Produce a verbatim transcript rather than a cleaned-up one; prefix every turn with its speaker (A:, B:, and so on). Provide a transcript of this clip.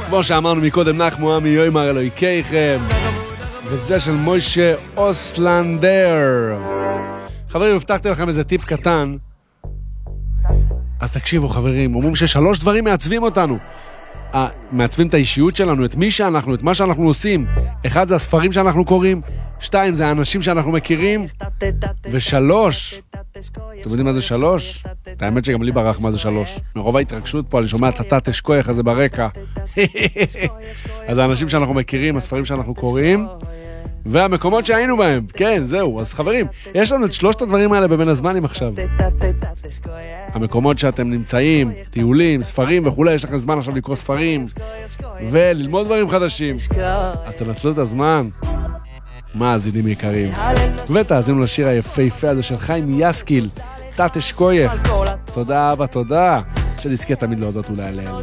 A: כמו שאמרנו מקודם, נחמו עמי יוימר אלוהיקייכם, וזה של מוישה אוסלנדר. חברים, הבטחתי לכם איזה טיפ קטן, אז תקשיבו חברים, אומרים ששלוש דברים מעצבים אותנו, מעצבים את האישיות שלנו, את מי שאנחנו, את מה שאנחנו עושים. אחד זה הספרים שאנחנו קוראים, שתיים זה האנשים שאנחנו מכירים, ושלוש, אתם יודעים מה זה שלוש? את האמת שגם לי ברח מה זה שלוש. מרוב ההתרגשות פה, אני שומע את התת שכוח הזה ברקע. אז האנשים שאנחנו מכירים, הספרים שאנחנו קוראים, והמקומות שהיינו בהם. כן, זהו. אז חברים, יש לנו את שלושת הדברים האלה בבין הזמנים עכשיו. המקומות שאתם נמצאים, טיולים, ספרים וכולי, יש לכם זמן עכשיו לקרוא ספרים, וללמוד דברים חדשים. אז תנצלו את הזמן. מאזינים יקרים. ותאזינו לשיר היפהפה הזה של חיים יסקיל, תת אשכוייך. תודה אבא, תודה. שנזכה תמיד להודות אולי עליהם.